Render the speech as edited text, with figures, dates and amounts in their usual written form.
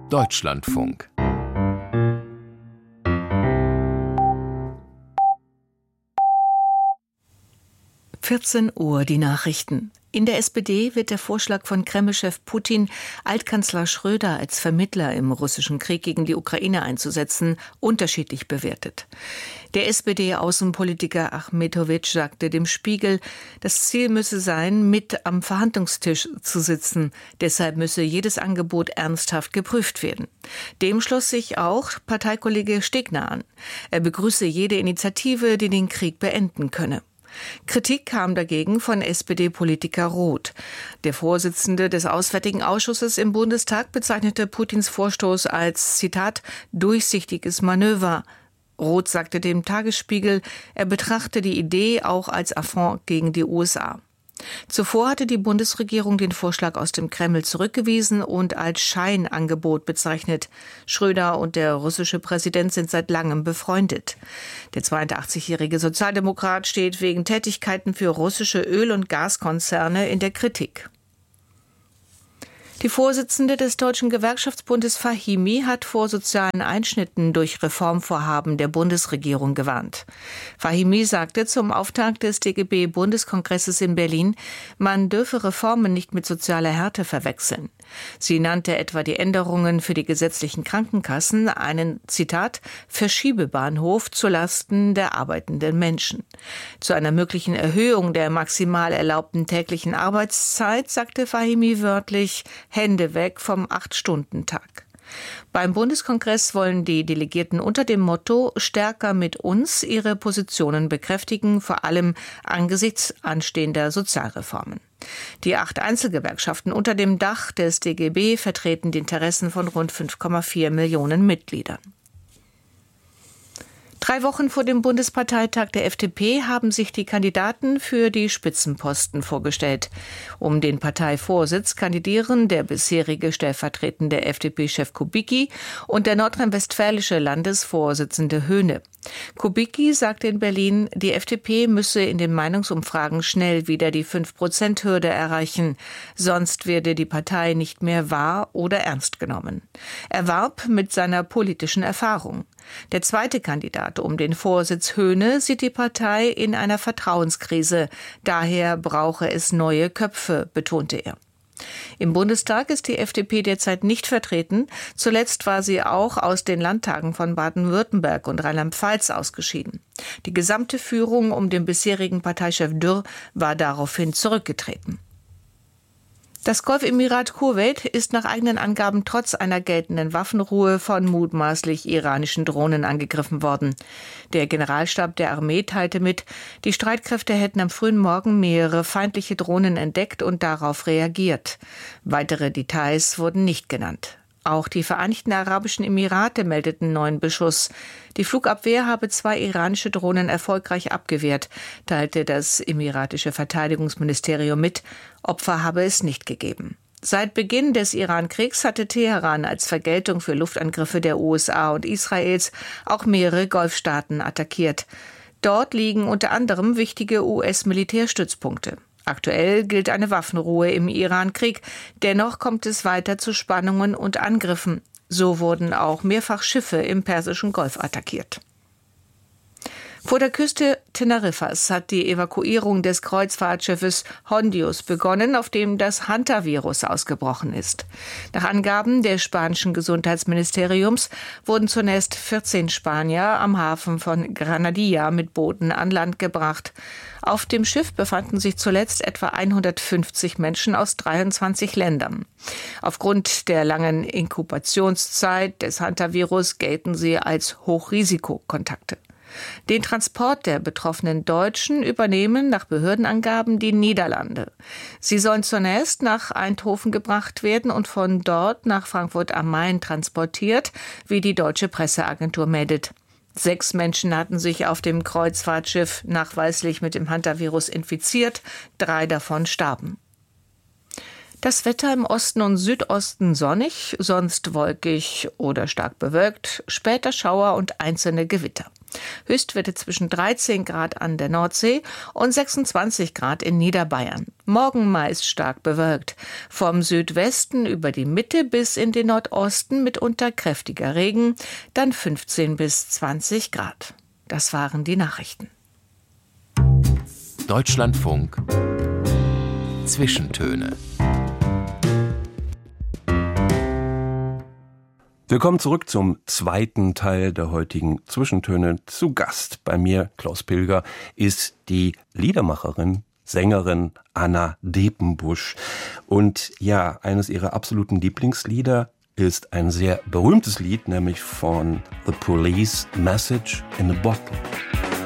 Deutschlandfunk. (14 Uhr) die Nachrichten. In der SPD wird der Vorschlag von Kreml-Chef Putin, Altkanzler Schröder als Vermittler im russischen Krieg gegen die Ukraine einzusetzen, unterschiedlich bewertet. Der SPD-Außenpolitiker Achmetovic sagte dem Spiegel, das Ziel müsse sein, mit am Verhandlungstisch zu sitzen. Deshalb müsse jedes Angebot ernsthaft geprüft werden. Dem schloss sich auch Parteikollege Stegner an. Er begrüße jede Initiative, die den Krieg beenden könne. Kritik kam dagegen von SPD-Politiker Roth. Der Vorsitzende des Auswärtigen Ausschusses im Bundestag bezeichnete Putins Vorstoß als, Zitat, durchsichtiges Manöver. Roth sagte dem Tagesspiegel, er betrachte die Idee auch als Affront gegen die USA. Zuvor hatte die Bundesregierung den Vorschlag aus dem Kreml zurückgewiesen und als Scheinangebot bezeichnet. Schröder und der russische Präsident sind seit langem befreundet. Der 82-jährige Sozialdemokrat steht wegen Tätigkeiten für russische Öl- und Gaskonzerne in der Kritik. Die Vorsitzende des Deutschen Gewerkschaftsbundes Fahimi hat vor sozialen Einschnitten durch Reformvorhaben der Bundesregierung gewarnt. Fahimi sagte zum Auftakt des DGB-Bundeskongresses in Berlin, man dürfe Reformen nicht mit sozialer Härte verwechseln. Sie nannte etwa die Änderungen für die gesetzlichen Krankenkassen einen, Zitat, Verschiebebahnhof zulasten der arbeitenden Menschen. Zu einer möglichen Erhöhung der maximal erlaubten täglichen Arbeitszeit sagte Fahimi wörtlich, Hände weg vom 8-Stunden-Tag. Beim Bundeskongress wollen die Delegierten unter dem Motto Stärker mit uns ihre Positionen bekräftigen, vor allem angesichts anstehender Sozialreformen. Die 8 Einzelgewerkschaften unter dem Dach des DGB vertreten die Interessen von rund 5,4 Millionen Mitgliedern. 3 Wochen vor dem Bundesparteitag der FDP haben sich die Kandidaten für die Spitzenposten vorgestellt. Um den Parteivorsitz kandidieren der bisherige stellvertretende FDP-Chef Kubicki und der nordrhein-westfälische Landesvorsitzende Höhne. Kubicki sagte in Berlin, die FDP müsse in den Meinungsumfragen schnell wieder die 5%-Hürde erreichen, sonst werde die Partei nicht mehr wahr oder ernst genommen. Er warb mit seiner politischen Erfahrung. Der zweite Kandidat um den Vorsitz Höhne sieht die Partei in einer Vertrauenskrise. Daher brauche es neue Köpfe, betonte er. Im Bundestag ist die FDP derzeit nicht vertreten. Zuletzt war sie auch aus den Landtagen von Baden-Württemberg und Rheinland-Pfalz ausgeschieden. Die gesamte Führung um den bisherigen Parteichef Dürr war daraufhin zurückgetreten. Das Golfemirat Kuwait ist nach eigenen Angaben trotz einer geltenden Waffenruhe von mutmaßlich iranischen Drohnen angegriffen worden. Der Generalstab der Armee teilte mit, die Streitkräfte hätten am frühen Morgen mehrere feindliche Drohnen entdeckt und darauf reagiert. Weitere Details wurden nicht genannt. Auch die Vereinigten Arabischen Emirate meldeten neuen Beschuss. Die Flugabwehr habe 2 iranische Drohnen erfolgreich abgewehrt, teilte das emiratische Verteidigungsministerium mit. Opfer habe es nicht gegeben. Seit Beginn des Iran-Kriegs hatte Teheran als Vergeltung für Luftangriffe der USA und Israels auch mehrere Golfstaaten attackiert. Dort liegen unter anderem wichtige US-Militärstützpunkte. Aktuell gilt eine Waffenruhe im Iran-Krieg. Dennoch kommt es weiter zu Spannungen und Angriffen. So wurden auch mehrfach Schiffe im Persischen Golf attackiert. Vor der Küste Teneriffas hat die Evakuierung des Kreuzfahrtschiffes Hondius begonnen, auf dem das Hantavirus ausgebrochen ist. Nach Angaben des spanischen Gesundheitsministeriums wurden zunächst 14 Spanier am Hafen von Granadilla mit Booten an Land gebracht. Auf dem Schiff befanden sich zuletzt etwa 150 Menschen aus 23 Ländern. Aufgrund der langen Inkubationszeit des Hantavirus gelten sie als Hochrisikokontakte. Den Transport der betroffenen Deutschen übernehmen nach Behördenangaben die Niederlande. Sie sollen zunächst nach Eindhoven gebracht werden und von dort nach Frankfurt am Main transportiert, wie die deutsche Presseagentur meldet. 6 Menschen hatten sich auf dem Kreuzfahrtschiff nachweislich mit dem Hantavirus infiziert, 3 davon starben. Das Wetter im Osten und Südosten sonnig, sonst wolkig oder stark bewölkt, später Schauer und einzelne Gewitter. Höchstwerte zwischen 13 Grad an der Nordsee und 26 Grad in Niederbayern. Morgen meist stark bewölkt. Vom Südwesten über die Mitte bis in den Nordosten mitunter kräftiger Regen, dann 15 bis 20 Grad. Das waren die Nachrichten. Deutschlandfunk Zwischentöne. Willkommen zurück zum zweiten Teil der heutigen Zwischentöne. Zu Gast bei mir, Klaus Pilger, ist die Liedermacherin, Sängerin Anna Depenbusch. Und ja, eines ihrer absoluten Lieblingslieder ist ein sehr berühmtes Lied, nämlich von The Police, Message in a Bottle.